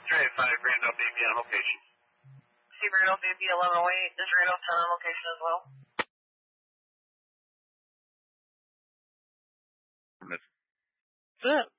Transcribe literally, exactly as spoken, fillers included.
Trade five, Randolph D B on location. See Randolph D B eleven oh eight, is Randolph ten on location as well? Miss. That's it.